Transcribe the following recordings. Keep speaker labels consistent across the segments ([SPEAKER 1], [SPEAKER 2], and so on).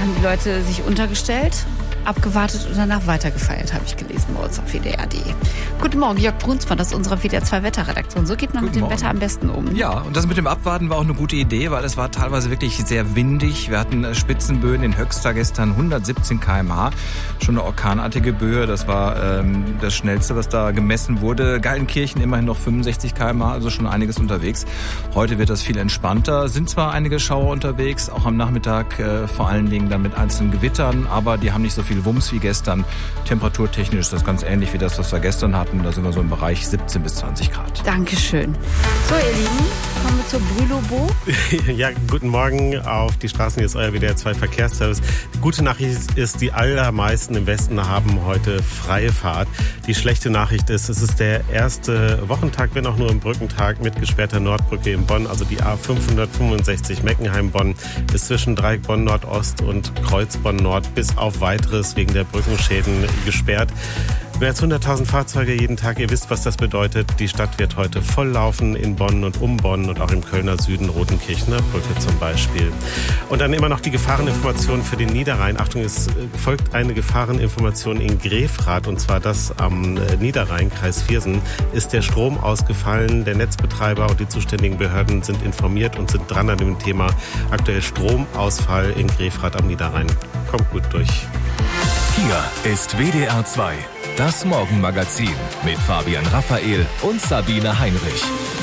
[SPEAKER 1] haben die Leute sich untergestellt, abgewartet und danach weitergefeiert, habe ich gelesen bei uns auf WDR.de. Guten Morgen, Jörg Brunsmann aus unserer WDR 2 Wetterredaktion. So geht man mit dem Wetter am besten um.
[SPEAKER 2] Ja, und das mit dem Abwarten war auch eine gute Idee, weil es war teilweise wirklich sehr windig. Wir hatten Spitzenböen in Höxter gestern 117 km/h. Schon eine orkanartige Böe. Das war das Schnellste, was da gemessen wurde. Gallenkirchen immerhin noch 65 km/h, also schon einiges unterwegs. Heute wird das viel entspannter. Sind zwar einige Schauer unterwegs, auch am Nachmittag vor allen Dingen dann mit einzelnen Gewittern, aber die haben nicht so viel Wumms wie gestern. Temperaturtechnisch ist das ganz ähnlich wie das, was wir gestern hatten. Da sind wir so im Bereich 17 bis 20 Grad.
[SPEAKER 1] Dankeschön. So, ihr Lieben, kommen wir zur Brülobo.
[SPEAKER 3] Ja, guten Morgen auf die Straßen. Hier ist euer WDR 2 Verkehrsservice. Die gute Nachricht ist, die allermeisten im Westen haben heute freie Fahrt. Die schlechte Nachricht ist, es ist der erste Wochentag, wenn auch nur im Brückentag, mit gesperrter Nordbrücke in Bonn. Also die A565 Meckenheim-Bonn ist zwischen Dreieck Bonn Nordost und Kreuz Bonn Nord bis auf Weiteres wegen der Brückenschäden gesperrt. Mehr als 100.000 Fahrzeuge jeden Tag. Ihr wisst, was das bedeutet. Die Stadt wird heute volllaufen in Bonn und um Bonn und auch im Kölner Süden, Rotenkirchener Brücke zum Beispiel. Und dann immer noch die Gefahreninformation für den Niederrhein. Achtung, es folgt eine Gefahreninformation in Grefrath, und zwar das am Niederrhein, Kreis Viersen, ist der Strom ausgefallen. Der Netzbetreiber und die zuständigen Behörden sind informiert und sind dran an dem Thema. Aktuell Stromausfall in Grefrath am Niederrhein. Kommt gut durch.
[SPEAKER 4] Hier ist WDR 2, das Morgenmagazin mit Fabian Raphael und Sabine Heinrich.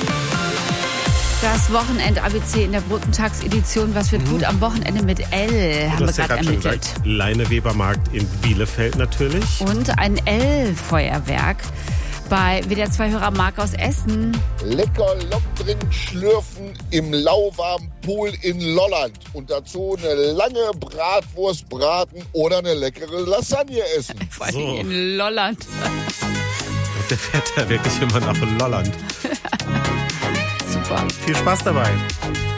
[SPEAKER 1] Das Wochenend-ABC in der Brückentagsedition. Was wird gut am Wochenende mit L, haben wir gerade ermittelt.
[SPEAKER 3] Leinewebermarkt in Bielefeld natürlich.
[SPEAKER 1] Und ein L-Feuerwerk bei WDR 2-Hörer Marc aus Essen.
[SPEAKER 5] Lecker Longdrink schlürfen im lauwarmen Pool in Lolland. Und dazu eine lange Bratwurst braten oder eine leckere Lasagne essen.
[SPEAKER 1] Vor allem in Lolland.
[SPEAKER 3] Der fährt ja wirklich immer nach Lolland.
[SPEAKER 1] Super.
[SPEAKER 3] Viel Spaß dabei.